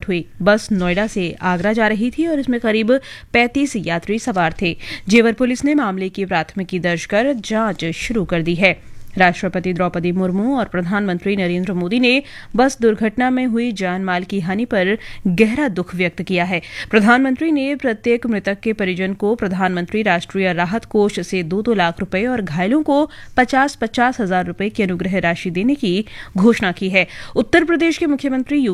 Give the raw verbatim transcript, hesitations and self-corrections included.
मौत हुई। बस नोएडा से आगरा जा रही थी और इसमें करीब पैंतीस यात्री सवार थे। जेवर पुलिस ने मामले की प्राथमिकी दर्ज कर जांच शुरू कर दी है। राष्ट्रपति द्रौपदी मुर्मू और प्रधानमंत्री नरेंद्र मोदी ने बस दुर्घटना में हुई जान माल की हानि पर गहरा दुख व्यक्त किया है। प्रधानमंत्री ने प्रत्येक मृतक के परिजन को प्रधानमंत्री राष्ट्रीय राहत कोष से दो दो लाख रुपए और घायलों को पचास पचास हजार रुपए की अनुग्रह राशि देने की घोषणा की है। उत्तर प्रदेश के मुख्यमंत्री